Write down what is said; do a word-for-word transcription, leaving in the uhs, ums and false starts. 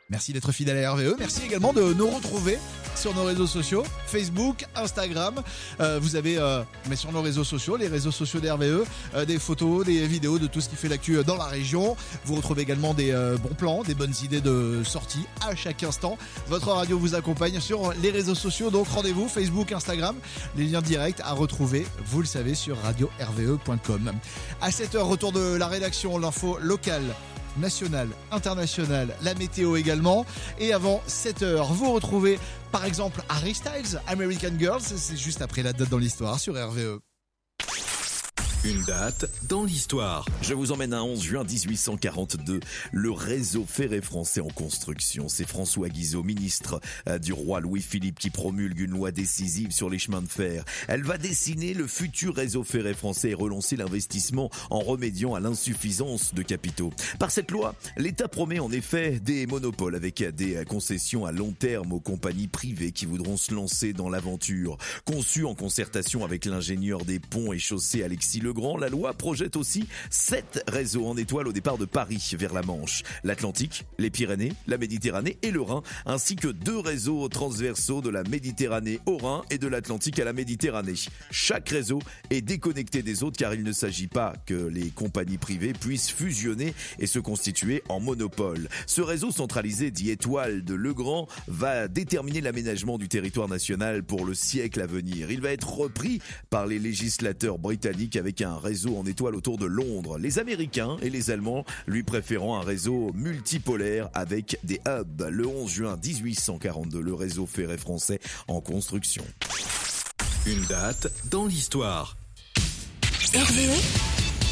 Merci d'être fidèle à R V E. Merci également de nous retrouver sur nos réseaux sociaux, Facebook, Instagram. Euh, vous avez, euh, mais sur nos réseaux sociaux, les réseaux sociaux d'R V E, euh, des photos, des vidéos de tout ce qui fait l'actu dans la région. Vous retrouvez également des euh, bons plans, des bonnes idées de sortie à chaque instant. Votre radio vous accompagne sur les réseaux sociaux, donc rendez-vous Facebook, Instagram. Les liens directs à retrouver, vous le savez, sur radio r v e point com. À cette heure, retour de la rédaction, l'info locale, nationale, internationale, la météo également. Et avant sept heures, vous retrouvez par exemple Harry Styles, American Girls. C'est juste après la date dans l'histoire sur R V E. Une date dans l'histoire. Je vous emmène à onze juin dix-huit cent quarante-deux. Le réseau ferré français en construction. C'est François Guizot, ministre du roi Louis-Philippe, qui promulgue une loi décisive sur les chemins de fer. Elle va dessiner le futur réseau ferré français et relancer l'investissement en remédiant à l'insuffisance de capitaux. Par cette loi, l'État promet en effet des monopoles avec des concessions à long terme aux compagnies privées qui voudront se lancer dans l'aventure. Conçue en concertation avec l'ingénieur des ponts et chaussées Alexis Legrand, la loi projette aussi sept réseaux en étoile au départ de Paris vers la Manche, l'Atlantique, les Pyrénées, la Méditerranée et le Rhin, ainsi que deux réseaux transversaux de la Méditerranée au Rhin et de l'Atlantique à la Méditerranée. Chaque réseau est déconnecté des autres car il ne s'agit pas que les compagnies privées puissent fusionner et se constituer en monopole. Ce réseau centralisé dit étoile de Legrand va déterminer l'aménagement du territoire national pour le siècle à venir. Il va être repris par les législateurs britanniques avec un réseau en étoile autour de Londres. Les Américains et les Allemands lui préférant un réseau multipolaire avec des hubs. Le onze juin dix-huit cent quarante-deux, le réseau ferré français en construction. Une date dans l'histoire. R V E